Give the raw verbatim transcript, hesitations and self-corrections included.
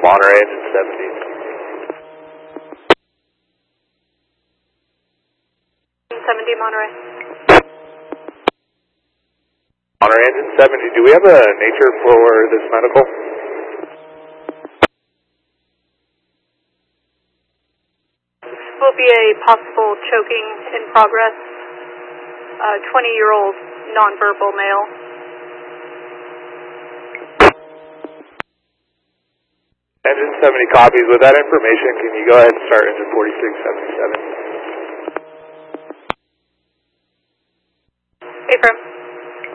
Monterey, engine seventy. seventy Monterey. Monterey, engine seventy. Do we have a nature for this medical? Will be a possible choking in progress. Uh, twenty-year-old nonverbal male. Engine seventy copies. With that information, can you go ahead and start engine forty-six seventy-seven?